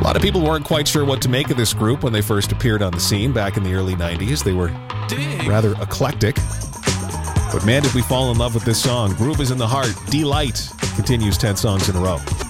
lot of people weren't quite sure what to make of this group when they first appeared on the scene back in the early 90s. They were rather eclectic. But man, did we fall in love with this song. Groove is in the heart. Delight continues 10 songs in a row.